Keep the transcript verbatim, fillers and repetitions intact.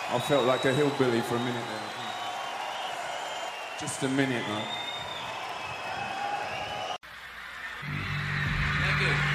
I felt like a hillbilly for a minute there. Just a minute, man. Thank you.